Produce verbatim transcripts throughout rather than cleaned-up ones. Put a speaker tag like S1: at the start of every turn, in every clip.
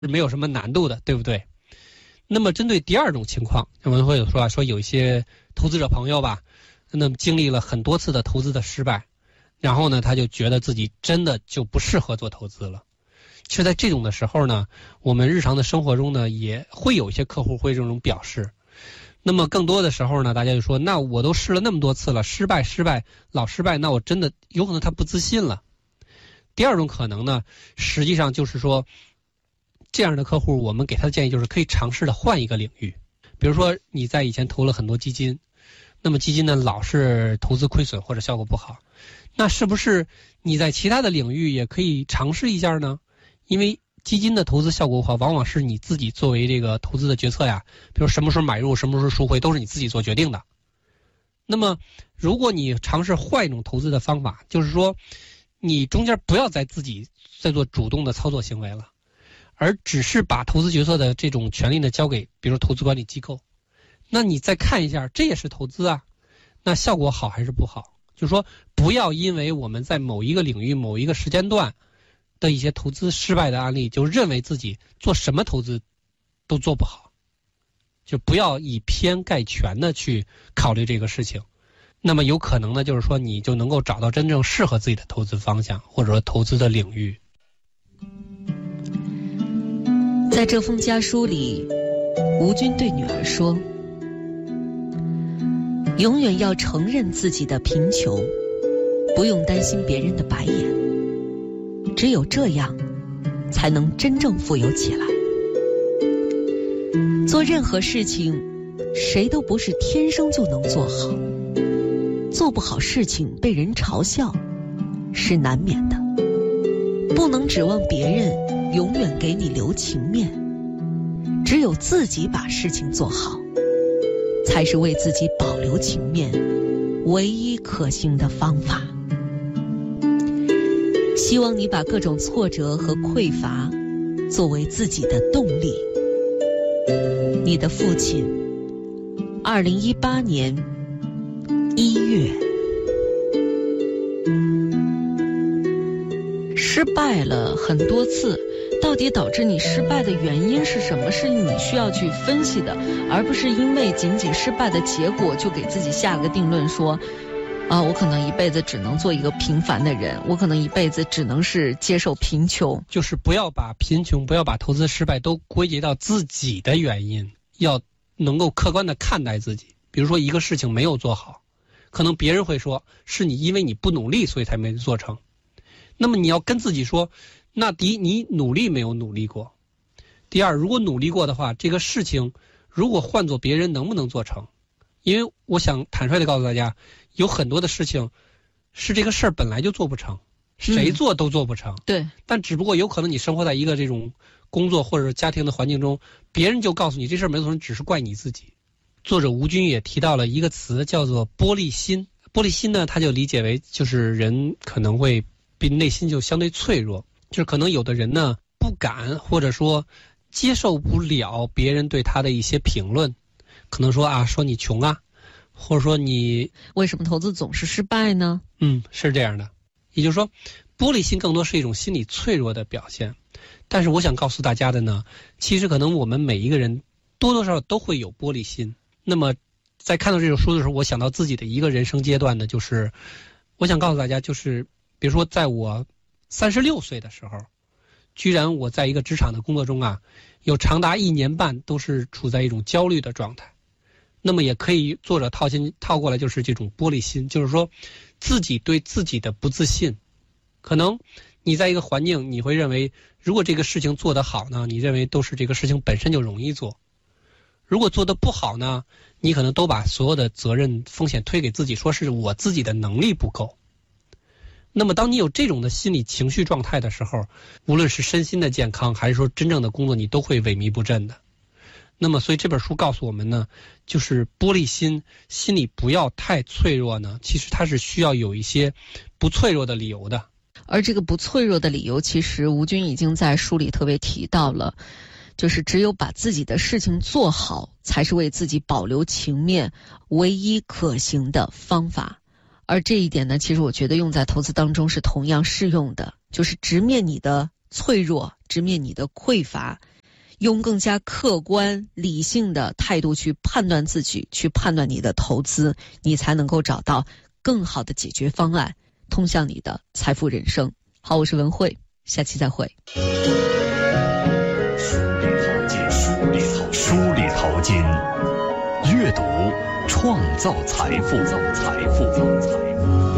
S1: 是没有什么难度的，对不对？那么针对第二种情况，我们会有说啊，说有一些投资者朋友吧，那么经历了很多次的投资的失败，然后呢，他就觉得自己真的就不适合做投资了。其实在这种的时候呢，我们日常的生活中呢，也会有一些客户会这种表示。那么更多的时候呢，大家就说，那我都试了那么多次了，失败失败老失败，那我真的有可能他不自信了。第二种可能呢，实际上就是说，这样的客户我们给他的建议就是可以尝试的换一个领域。比如说你在以前投了很多基金，那么基金呢老是投资亏损或者效果不好，那是不是你在其他的领域也可以尝试一下呢？因为基金的投资效果不好，往往是你自己作为这个投资的决策呀，比如什么时候买入什么时候赎回都是你自己做决定的。那么如果你尝试换一种投资的方法，就是说你中间不要再自己再做主动的操作行为了，而只是把投资决策的这种权利呢交给比如投资管理机构，那你再看一下，这也是投资啊，那效果好还是不好？就是说不要因为我们在某一个领域某一个时间段的一些投资失败的案例，就认为自己做什么投资都做不好，就不要以偏概全的去考虑这个事情。那么有可能呢，就是说你就能够找到真正适合自己的投资方向，或者说投资的领域。
S2: 在这封家书里，吴军对女儿说，永远要承认自己的贫穷，不用担心别人的白眼，只有这样才能真正富有起来。做任何事情谁都不是天生就能做好，做不好事情被人嘲笑是难免的，不能指望别人永远给你留情面，只有自己把事情做好，才是为自己保留情面唯一可行的方法。希望你把各种挫折和匮乏作为自己的动力。你的父亲，二零一八年一月。失败了很多次，到底导致你失败的原因是什么？是你需要去分析的，而不是因为仅仅失败的结果就给自己下个定论说啊，我可能一辈子只能做一个平凡的人，我可能一辈子只能是接受贫穷。
S1: 就是不要把贫穷，不要把投资失败都归结到自己的原因，要能够客观的看待自己。比如说一个事情没有做好，可能别人会说是你因为你不努力所以才没做成，那么你要跟自己说，那第一，你努力没有努力过；第二，如果努力过的话，这个事情如果换做别人能不能做成？因为我想坦率的告诉大家，有很多的事情是这个事儿本来就做不成，谁做都做不成。
S2: 嗯、对。
S1: 但只不过有可能你生活在一个这种工作或者家庭的环境中，别人就告诉你这事儿没做成，只是怪你自己。作者吴军也提到了一个词叫做玻璃心。玻璃心呢，他就理解为就是人可能会比内心就相对脆弱，就是可能有的人呢不敢或者说接受不了别人对他的一些评论，可能说啊说你穷啊，或者说你
S2: 为什么投资总是失败呢？
S1: 嗯，是这样的。也就是说玻璃心更多是一种心理脆弱的表现。但是我想告诉大家的呢，其实可能我们每一个人多多少少都会有玻璃心。那么在看到这本书的时候，我想到自己的一个人生阶段呢，就是我想告诉大家，就是比如说在我三十六岁的时候，居然我在一个职场的工作中啊，有长达一年半都是处在一种焦虑的状态。那么也可以作者套心套过来，就是这种玻璃心，就是说自己对自己的不自信。可能你在一个环境，你会认为如果这个事情做得好呢，你认为都是这个事情本身就容易做，如果做得不好呢，你可能都把所有的责任风险推给自己，说是我自己的能力不够。那么当你有这种的心理情绪状态的时候，无论是身心的健康还是说真正的工作，你都会萎靡不振的。那么所以这本书告诉我们呢，就是玻璃心，心里不要太脆弱呢，其实它是需要有一些不脆弱的理由的。
S2: 而这个不脆弱的理由，其实吴军已经在书里特别提到了，就是只有把自己的事情做好，才是为自己保留情面唯一可行的方法。而这一点呢，其实我觉得用在投资当中是同样适用的，就是直面你的脆弱，直面你的匮乏， 用更加客观理性的态度去判断自己，去判断你的投资，你才能够找到更好的解决方案，通向你的财富人生。好，我是文慧，下期再会。
S3: 书里淘金，书里淘金，阅读创造财富，财富，财富。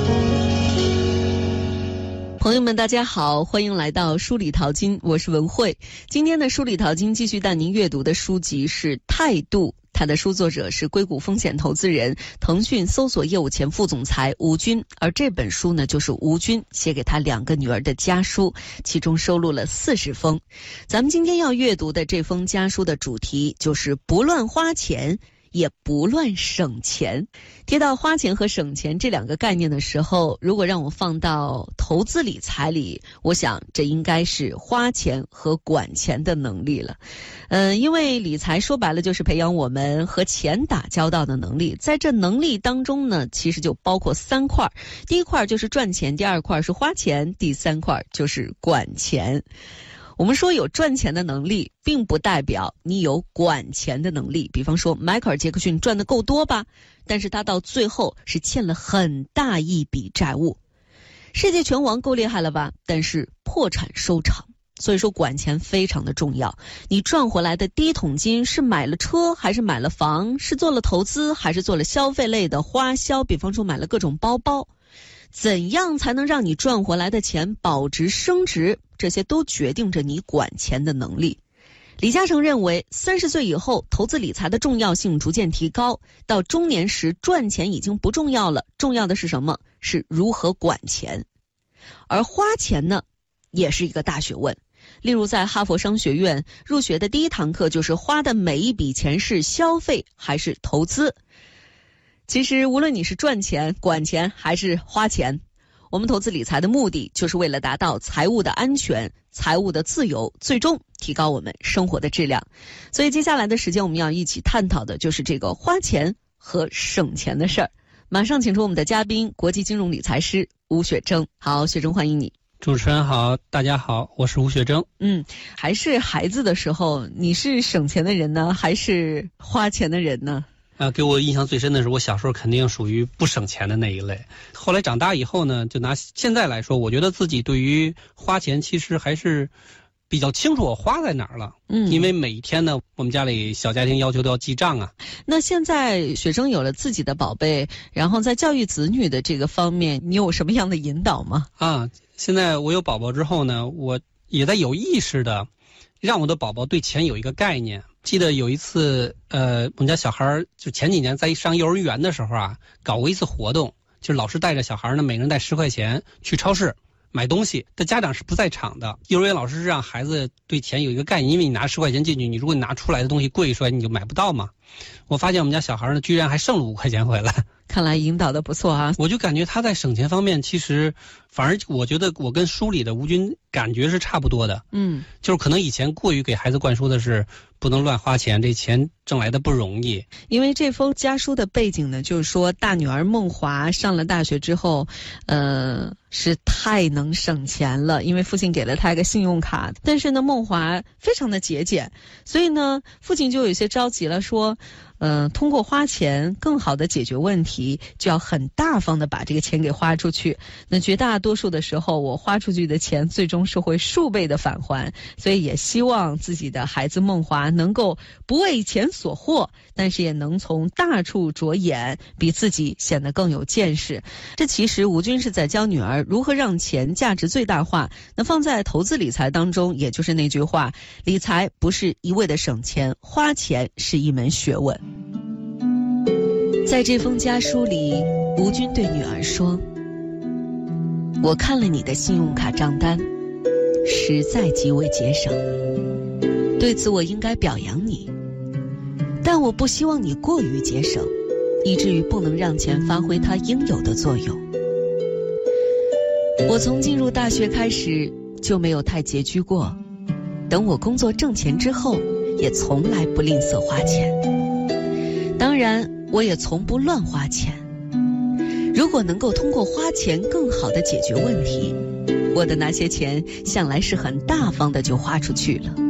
S2: 朋友们大家好，欢迎来到书里淘金，我是文慧。今天的书里淘金继续带您阅读的书籍是《态度》，它的书作者是硅谷风险投资人、腾讯搜索业务前副总裁吴军，而这本书呢，就是吴军写给他两个女儿的家书，其中收录了四十封。咱们今天要阅读的这封家书的主题就是不乱花钱，也不乱省钱。提到花钱和省钱这两个概念的时候，如果让我放到投资理财里，我想这应该是花钱和管钱的能力了。嗯、呃，因为理财说白了就是培养我们和钱打交道的能力，在这能力当中呢，其实就包括三块。第一块就是赚钱，第二块是花钱，第三块就是管钱。我们说有赚钱的能力，并不代表你有管钱的能力。比方说迈克尔·杰克逊赚得够多吧，但是他到最后是欠了很大一笔债务。世界拳王够厉害了吧，但是破产收场。所以说管钱非常的重要，你赚回来的第一桶金是买了车还是买了房，是做了投资还是做了消费类的花销，比方说买了各种包包。怎样才能让你赚回来的钱保值升值，这些都决定着你管钱的能力。李嘉诚认为，三十岁以后投资理财的重要性逐渐提高，到中年时赚钱已经不重要了，重要的是什么？是如何管钱。而花钱呢，也是一个大学问。例如在哈佛商学院入学的第一堂课就是花的每一笔钱是消费还是投资。其实无论你是赚钱、管钱还是花钱，我们投资理财的目的就是为了达到财务的安全、财务的自由，最终提高我们生活的质量。所以接下来的时间我们要一起探讨的就是这个花钱和省钱的事儿。马上请出我们的嘉宾，国际金融理财师吴雪征。好，雪征，欢迎你。
S1: 主持人好，大家好，我是吴雪征。
S2: 嗯，还是孩子的时候，你是省钱的人呢，还是花钱的人呢？
S1: 啊，给我印象最深的是，我小时候肯定属于不省钱的那一类。后来长大以后呢，就拿现在来说，我觉得自己对于花钱其实还是比较清楚我花在哪儿了。嗯，因为每一天呢，我们家里小家庭要求都要记账啊。
S2: 那现在学生有了自己的宝贝，然后在教育子女的这个方面，你有什么样的引导吗？
S1: 啊，现在我有宝宝之后呢，我也在有意识的让我的宝宝对钱有一个概念。记得有一次，呃，我们家小孩就前几年在上幼儿园的时候啊，搞过一次活动，就是老师带着小孩呢，每个人带十块钱去超市买东西，但家长是不在场的。幼儿园老师是让孩子对钱有一个概念，因为你拿十块钱进去，你如果你拿出来的东西贵出来，你就买不到嘛。我发现我们家小孩呢，居然还剩了五块钱回来。
S2: 看来引导的不错啊。
S1: 我就感觉他在省钱方面，其实反而我觉得我跟书里的吴军感觉是差不多的。嗯，就是可能以前过于给孩子灌输的是不能乱花钱，这钱挣来的不容易。
S2: 因为这封家书的背景呢，就是说大女儿梦华上了大学之后，呃，是太能省钱了，因为父亲给了她一个信用卡，但是呢，梦华非常的节俭，所以呢，父亲就有些着急了，说嗯、呃，通过花钱更好的解决问题，就要很大方的把这个钱给花出去。那绝大多数的时候，我花出去的钱最终是会数倍的返还，所以也希望自己的孩子梦华能够不为钱所惑，但是也能从大处着眼，比自己显得更有见识。这其实吴军是在教女儿如何让钱价值最大化。那放在投资理财当中，也就是那句话，理财不是一味的省钱，花钱是一门学问。在这封家书里，吴军对女儿说，我看了你的信用卡账单，实在极为节省，对此我应该表扬你，但我不希望你过于节省，以至于不能让钱发挥它应有的作用。我从进入大学开始就没有太拮据过，等我工作挣钱之后，也从来不吝啬花钱。当然，我也从不乱花钱。如果能够通过花钱更好地解决问题，我的那些钱向来是很大方的就花出去了。